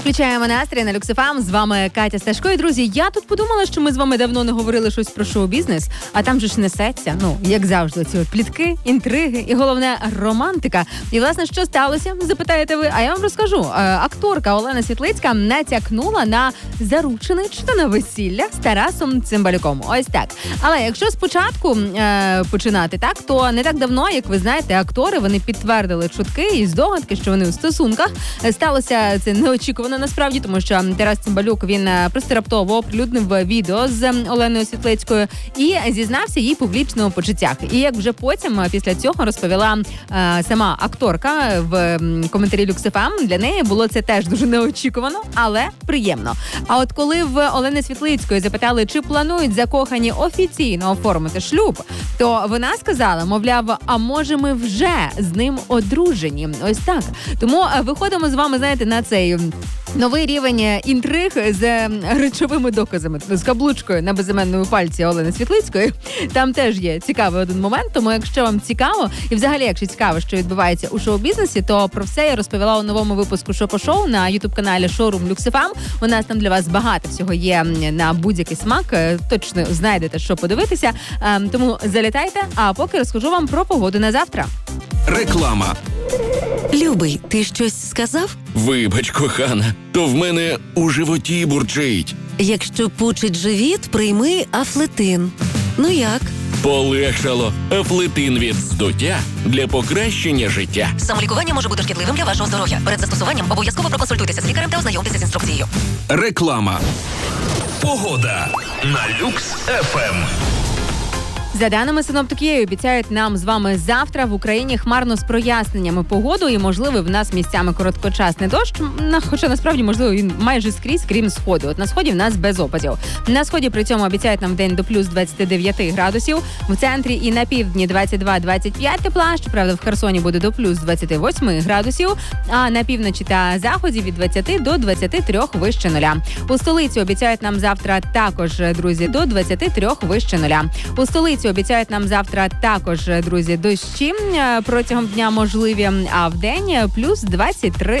Включаємо настрій на Люкс ФМ. З вами Катя Сташко. І, друзі, я тут подумала, що ми з вами давно не говорили щось про шоу-бізнес, а там же ж несеться, як завжди, ці плітки, інтриги і, головне, романтика. І, власне, що сталося, запитаєте ви, а я вам розкажу. Акторка Олена Світлицька натякнула на заручене чи то на весілля з Тарасом Цимбалюком. Ось так. Але якщо спочатку починати так, то не так давно, як ви знаєте, актори, вони підтвердили чутки і здогадки, що вони у стосунках. Сталося це неочікувано насправді, тому що Тарас Цимбалюк, він просто раптово оприлюднив відео з Оленою Світлицькою і зізнався їй публічно у почуттях. І як вже потім, після цього, розповіла сама акторка в коментарі Люкс ФМ, для неї було це теж дуже неочікувано, але приємно. А от коли в Олени Світлицької запитали, чи планують закохані офіційно оформити шлюб, то вона сказала, мовляв, а може ми вже з ним одружені. Ось так. Тому виходимо з вами, знаєте, на цей новий рівень інтриг з речовими доказами, з каблучкою на безіменному пальці Олени Світлицької. Там теж є цікавий один момент, тому якщо вам цікаво, і взагалі, якщо цікаво, що відбувається у шоу-бізнесі, то про все я розповіла у новому випуску «Шопо-шоу» на ютуб-каналі Шоурум Люкс ФМ. У нас там для вас багато всього є на будь-який смак, точно знайдете, що подивитися. Тому залітайте, а поки розкажу вам про погоду на завтра. Реклама. Любий, ти щось сказав? Вибач, кохана, то в мене у животі бурчить. Якщо пучить живіт, прийми Афлетин. Ну як? Полегшало. Афлетин від здуття для покращення життя. Самолікування може бути шкідливим для вашого здоров'я. Перед застосуванням обов'язково проконсультуйтеся з лікарем та ознайомтеся з інструкцією. Реклама. Погода на Люкс ФМ. За даними синоптиків, обіцяють нам з вами завтра в Україні хмарно з проясненнями погоду і, можливо, в нас місцями короткочасний дощ, хоча насправді, можливо, він майже скрізь, крім сходу. От на сході в нас без опадів. На сході при цьому обіцяють нам в день до плюс 29 градусів, в центрі і на півдні 22-25 тепла, щоправда, в Херсоні буде до плюс 28 градусів, а на півночі та заході від 20 до 23 вище нуля. У столиці обіцяють нам завтра також, друзі, до 23 вище нуля. У столиці обіцяють нам завтра також, друзі, дощі протягом дня можливі, а в день плюс 23